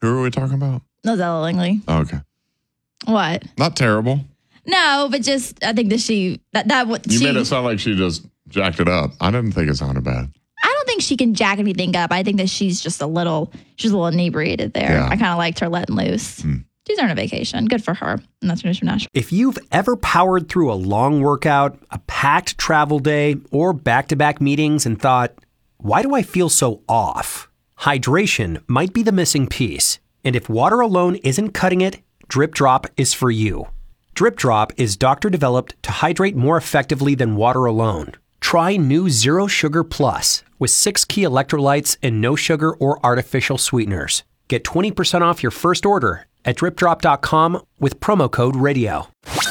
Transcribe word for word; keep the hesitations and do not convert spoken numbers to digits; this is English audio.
Who are we talking about? Lozella Langley. Oh, okay. What? Not terrible. No, but just I think that she that that what You she, made it sound like she just jacked it up. I didn't think it sounded bad. I don't think she can jack anything up. I think that she's just a little she's a little inebriated there. Yeah. I kind of liked her letting loose. Hmm. She's on a vacation. Good for her. And that's news from Nashville. If you've ever powered through a long workout, a packed travel day, or back-to-back meetings and thought, why do I feel so off? Hydration might be the missing piece. And if water alone isn't cutting it, Drip Drop is for you. Drip Drop is doctor-developed to hydrate more effectively than water alone. Try new Zero Sugar Plus with six key electrolytes and no sugar or artificial sweeteners. Get twenty percent off your first order at drip drop dot com with promo code radio.